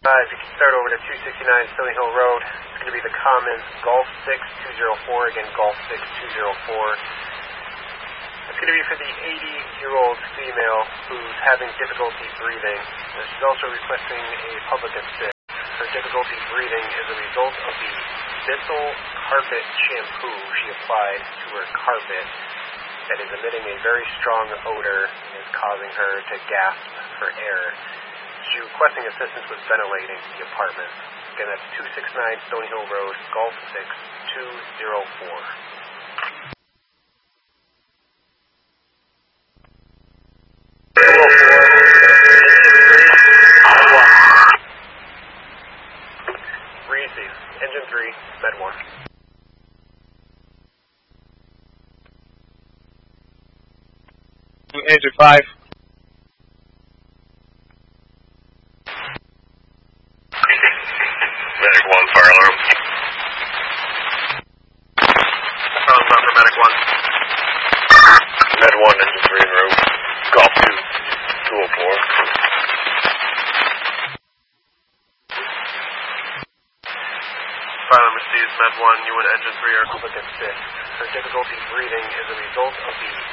If you can start over to 269 Stony Hill Road, it's going to be the common Golf 6204, again Golf 6204. It's going to be for the 80-year-old female who's having difficulty breathing. She's also requesting a public assist. Her difficulty breathing is a result of the Bissell carpet shampoo she applied to her carpet that is emitting a very strong odor and is causing her to gasp for air. She's requesting assistance with ventilating the apartment. Again, that's 269 Stony Hill Road, Golf 6204. Engine 3, Med 1. Engine 5. Medic 1, fire alarm. Sounds out for Medic 1. Med 1, engine 3 en route. Golf 204. Fire alarm receives Med 1, you and Engine 3 are public assist. Her difficulty breathing is a result of the